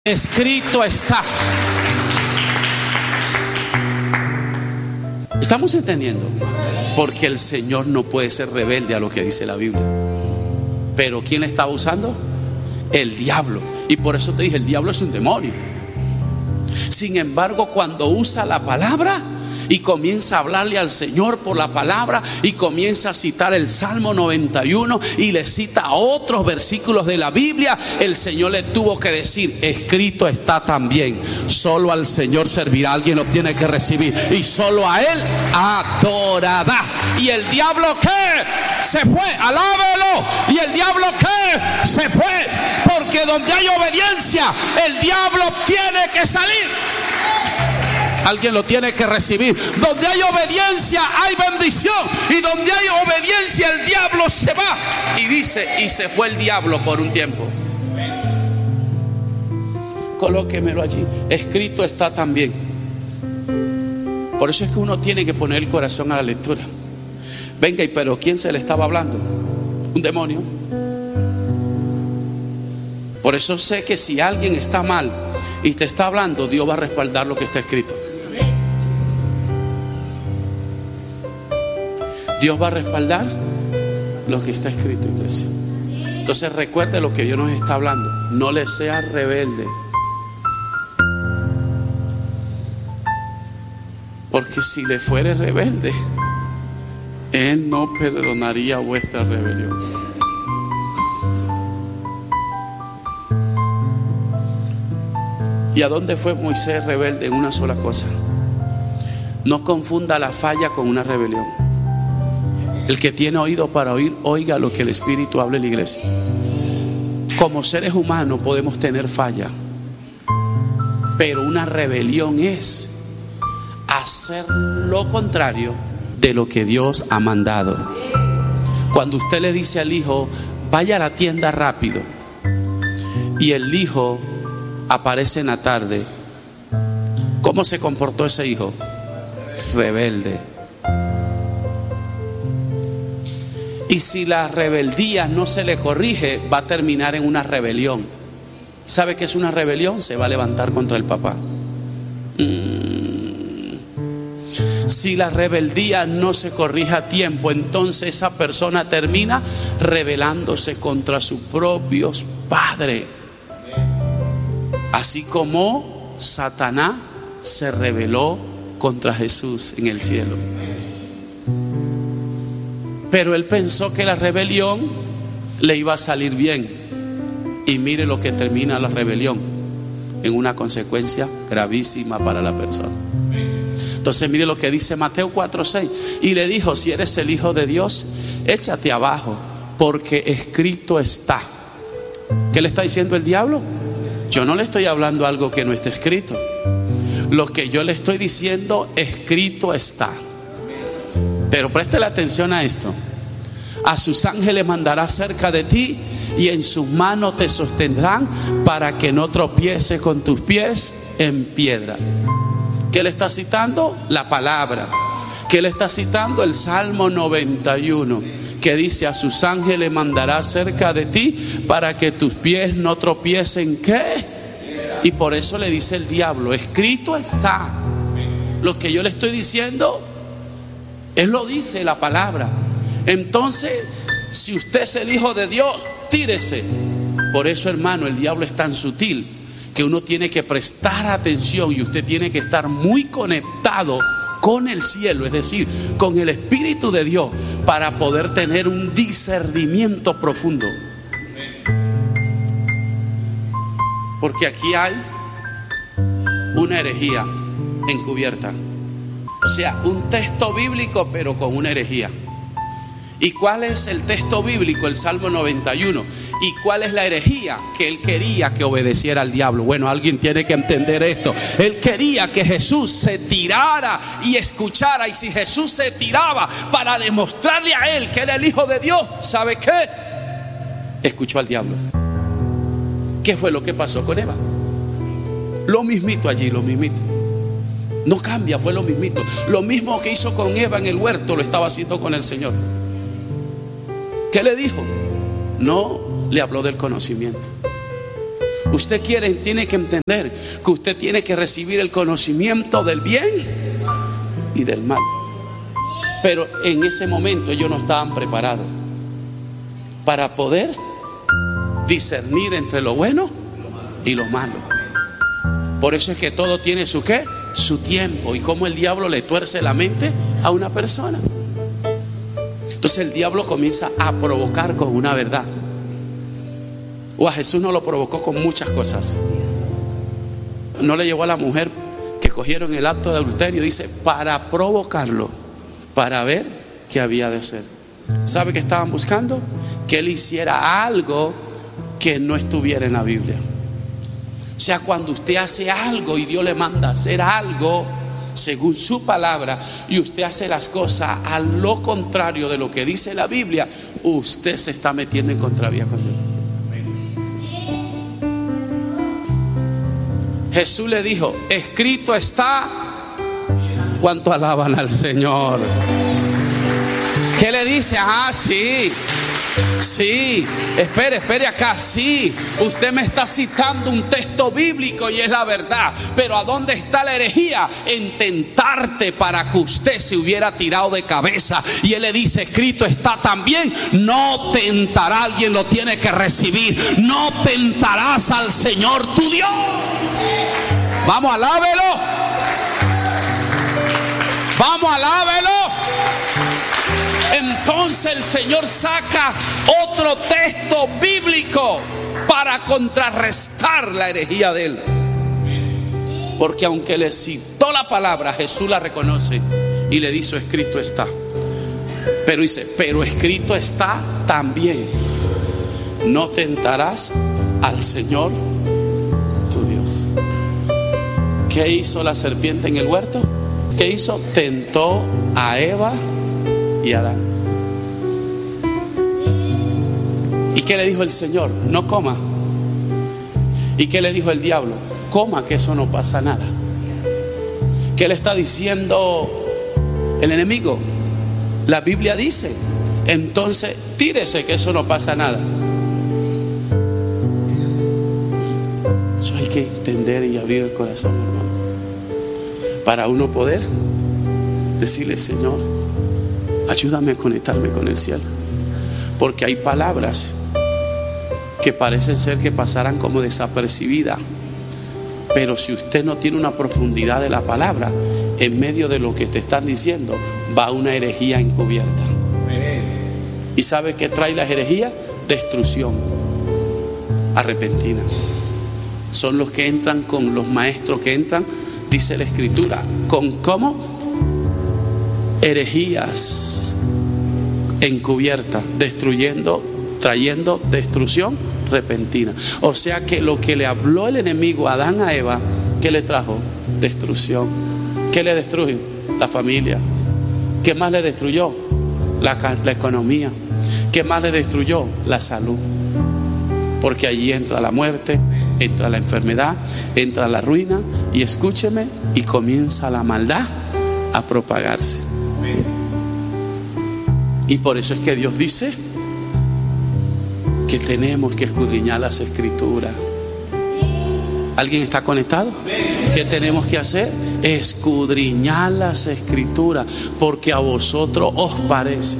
Escrito está. ¿Estamos entendiendo? Porque el Señor no puede ser rebelde a lo que dice la Biblia. Pero ¿quién está usando? El diablo. Y por eso te dije, el diablo es un demonio. Sin embargo, cuando usa la palabra y comienza a hablarle al Señor por la palabra y comienza a citar el Salmo 91 y le cita otros versículos de la Biblia, el Señor le tuvo que decir: escrito está también, solo al Señor servirá. Alguien lo tiene que recibir y solo a Él adorará. Y el diablo ¿qué? Se fue, alábelo. Y el diablo ¿qué? Se fue, porque donde hay obediencia el diablo tiene que salir. Alguien lo tiene que recibir. Donde hay obediencia hay bendición, y donde hay obediencia el diablo se va. Y dice: y se fue el diablo por un tiempo. Colóquemelo allí. Escrito está también. Por eso es que uno tiene que poner el corazón a la lectura. Venga, pero ¿quién se le estaba hablando? Un demonio. Por eso sé que si alguien está mal y te está hablando, Dios va a respaldar lo que está escrito. Dios va a respaldar lo que está escrito, iglesia. Entonces recuerde lo que Dios nos está hablando. No le seas rebelde, porque si le fuere rebelde, Él no perdonaría vuestra rebelión. ¿Y a dónde fue Moisés rebelde? En una sola cosa. No confunda la falla con una rebelión. El que tiene oído para oír, oiga lo que el Espíritu habla en la iglesia. Como seres humanos podemos tener falla, pero una rebelión es hacer lo contrario de lo que Dios ha mandado. Cuando usted le dice al hijo: vaya a la tienda rápido, y el hijo aparece en la tarde, ¿cómo se comportó ese hijo? Rebelde. Y si la rebeldía no se le corrige, va a terminar en una rebelión. ¿Sabe qué es una rebelión? Se va a levantar contra el papá. Si la rebeldía no se corrige a tiempo, entonces esa persona termina rebelándose contra sus propios padres. Así como Satanás se rebeló contra Jesús en el cielo. Pero él pensó que la rebelión le iba a salir bien. Y mire lo que termina la rebelión: en una consecuencia gravísima para la persona. Entonces mire lo que dice Mateo 4:6. Y le dijo: si eres el Hijo de Dios, échate abajo, porque escrito está. ¿Qué le está diciendo el diablo? Yo no le estoy hablando algo que no esté escrito. Lo que yo le estoy diciendo, escrito está. Pero préstele atención a esto: a sus ángeles mandará cerca de ti, y en sus manos te sostendrán, para que no tropieces con tus pies en piedra. ¿Qué le está citando? La palabra. ¿Qué le está citando? El Salmo 91, que dice: a sus ángeles mandará cerca de ti, para que tus pies no tropiecen. ¿Qué? Y por eso le dice el diablo: escrito está. Lo que yo le estoy diciendo, Él lo dice la palabra. Entonces, si usted es el Hijo de Dios, tírese. Por eso, hermano, el diablo es tan sutil que uno tiene que prestar atención, y usted tiene que estar muy conectado con el cielo, es decir, con el Espíritu de Dios, para poder tener un discernimiento profundo. Porque aquí hay una herejía encubierta. O sea, un texto bíblico pero con una herejía. ¿Y cuál es el texto bíblico? El Salmo 91. ¿Y cuál es la herejía? Que él quería que obedeciera al diablo. Bueno, alguien tiene que entender esto. Él quería que Jesús se tirara y escuchara. Y si Jesús se tiraba para demostrarle a él que era el Hijo de Dios, ¿sabe qué? Escuchó al diablo. ¿Qué fue lo que pasó con Eva? Lo mismito allí, lo mismito. No cambia, fue lo mismito. Lo mismo que hizo con Eva en el huerto, lo estaba haciendo con el Señor. ¿Qué le dijo? No le habló del conocimiento. Usted tiene que entender que usted tiene que recibir el conocimiento del bien y del mal. Pero en ese momento ellos no estaban preparados para poder discernir entre lo bueno y lo malo. Por eso es que todo tiene su ¿qué? Su tiempo. Y cómo el diablo le tuerce la mente a una persona. Entonces el diablo comienza a provocar con una verdad. O a Jesús no lo provocó con muchas cosas. No le llevó a la mujer que cogieron el acto de adulterio, dice, para provocarlo, para ver qué había de hacer. ¿Sabe qué estaban buscando? Que él hiciera algo que no estuviera en la Biblia. O sea, cuando usted hace algo y Dios le manda a hacer algo según su palabra, y usted hace las cosas a lo contrario de lo que dice la Biblia, usted se está metiendo en contravía con Dios. Jesús le dijo, escrito está. ¿Cuánto alaban al Señor? ¿Qué le dice? Ah, sí, espere acá, sí, usted me está citando un texto bíblico y es la verdad, pero ¿a dónde está la herejía? En tentarte para que usted se hubiera tirado de cabeza. Y él le dice, escrito está también, no tentará, alguien lo tiene que recibir, no tentarás al Señor tu Dios. Vamos, alábelo. Vamos, alábelo. Entonces el Señor saca otro texto bíblico para contrarrestar la herejía de él. Porque aunque le citó la palabra, Jesús la reconoce y le dice, escrito está. Pero dice, pero escrito está también, no tentarás al Señor tu Dios. ¿Qué hizo la serpiente en el huerto? ¿Qué hizo? Tentó a Eva y a Adán. ¿Y qué le dijo el Señor? No coma. ¿Y qué le dijo el diablo? Coma, que eso no pasa nada. ¿Qué le está diciendo el enemigo? La Biblia dice, entonces tírese, que eso no pasa nada. Eso hay que entender y abrir el corazón, hermano, para uno poder decirle, Señor, ayúdame a conectarme con el cielo. Porque hay palabras que parecen ser que pasarán como desapercibidas, pero si usted no tiene una profundidad de la palabra, en medio de lo que te están diciendo va una herejía encubierta. ¿Y sabe qué trae la herejía? Destrucción repentina. Son los que entran con los maestros que entran, dice la Escritura, con ¿cómo? Herejías encubiertas, destruyendo, trayendo destrucción repentina. O sea que lo que le habló el enemigo a Adán, a Eva, ¿qué le trajo? Destrucción. ¿Qué le destruyó? La familia. ¿Qué más le destruyó? La economía. ¿Qué más le destruyó? La salud. Porque allí entra la muerte, entra la enfermedad, entra la ruina, y escúcheme, y comienza la maldad a propagarse. Y por eso es que Dios dice que tenemos que escudriñar las Escrituras. ¿Alguien está conectado? ¿Qué tenemos que hacer? Escudriñar las Escrituras, porque a vosotros os parece.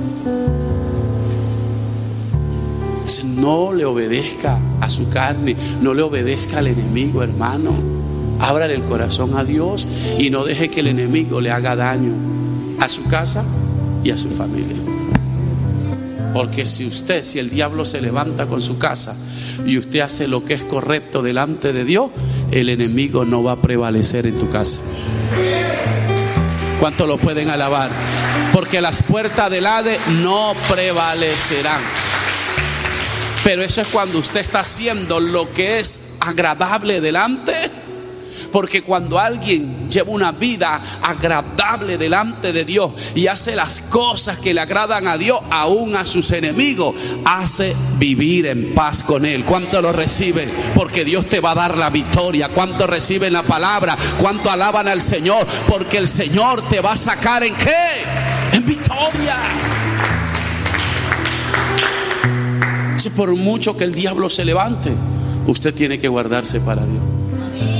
No le obedezca a su carne, no le obedezca al enemigo, hermano. Ábrale el corazón a Dios y no deje que el enemigo le haga daño a su casa y a su familia. Porque si el diablo se levanta con su casa y usted hace lo que es correcto delante de Dios, el enemigo no va a prevalecer en tu casa. ¿Cuántos lo pueden alabar? Porque las puertas del Hades no prevalecerán. Pero eso es cuando usted está haciendo lo que es agradable delante. Porque cuando alguien lleva una vida agradable delante de Dios y hace las cosas que le agradan a Dios, aún a sus enemigos, hace vivir en paz con Él. ¿Cuánto lo reciben? Porque Dios te va a dar la victoria. ¿Cuánto reciben la palabra? ¿Cuánto alaban al Señor? Porque el Señor te va a sacar ¿en qué? En victoria. Por mucho que el diablo se levante, Usted tiene que guardarse para Dios.